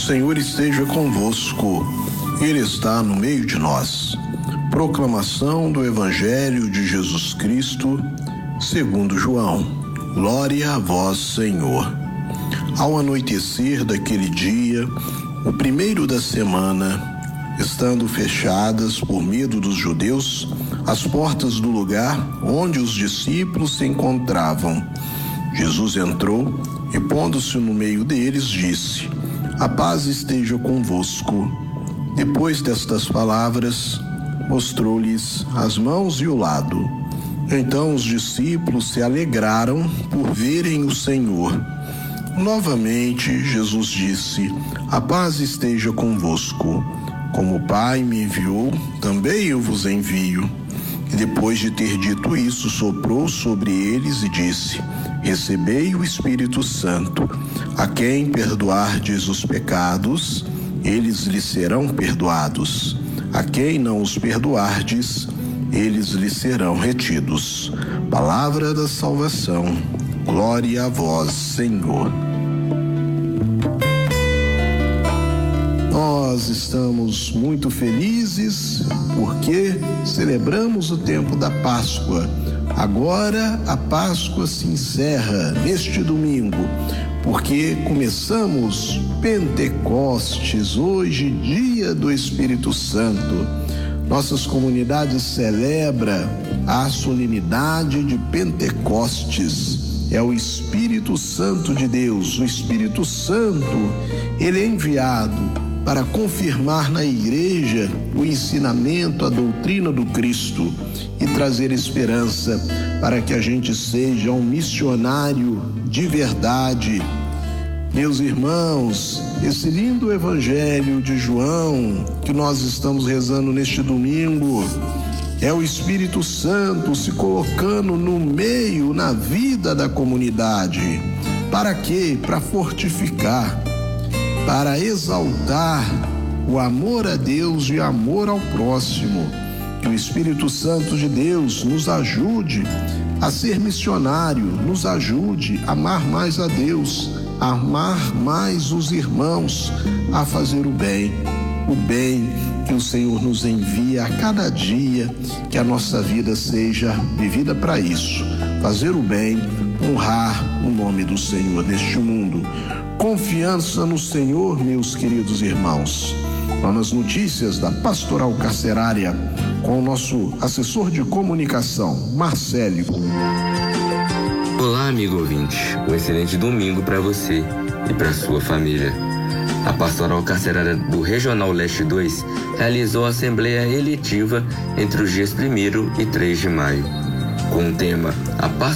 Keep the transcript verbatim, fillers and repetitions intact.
Senhor esteja convosco, Ele está no meio de nós. Proclamação do Evangelho de Jesus Cristo, segundo João. Glória a vós, Senhor. Ao anoitecer daquele dia, o primeiro da semana, estando fechadas por medo dos judeus as portas do lugar onde os discípulos se encontravam, Jesus entrou e, pondo-se no meio deles, disse: a paz esteja convosco. Depois destas palavras, mostrou-lhes as mãos e o lado. Então os discípulos se alegraram por verem o Senhor. Novamente Jesus disse: a paz esteja convosco. Como o Pai me enviou, também eu vos envio. E depois de ter dito isso, soprou sobre eles e disse: recebei o Espírito Santo. A quem perdoardes os pecados, eles lhes serão perdoados. A quem não os perdoardes, eles lhes serão retidos. Palavra da salvação. Glória a vós, Senhor. Nós estamos muito felizes porque celebramos o tempo da Páscoa. Agora a Páscoa se encerra neste domingo, porque começamos Pentecostes, hoje, dia do Espírito Santo. Nossas comunidades celebram a solenidade de Pentecostes. É o Espírito Santo de Deus. O Espírito Santo, ele é enviado para confirmar na igreja o ensinamento, a doutrina do Cristo e trazer esperança para que a gente seja um missionário de verdade. Meus irmãos, esse lindo Evangelho de João que nós estamos rezando neste domingo é o Espírito Santo se colocando no meio, na vida da comunidade. Para quê? Para fortificar, para exaltar o amor a Deus e amor ao próximo. Que o Espírito Santo de Deus nos ajude a ser missionário, nos ajude a amar mais a Deus, a amar mais os irmãos, a fazer o bem, o bem que o Senhor nos envia a cada dia, que a nossa vida seja vivida para isso, fazer o bem, honrar o nome do Senhor neste mundo. Confiança no Senhor, meus queridos irmãos. Vamos às notícias da Pastoral Carcerária com o nosso assessor de comunicação, Marcelo. Olá, amigo ouvinte. Um excelente domingo para você e para sua família. A Pastoral Carcerária do Regional Leste dois realizou a Assembleia Eletiva entre os dias primeiro e três de maio, com o tema A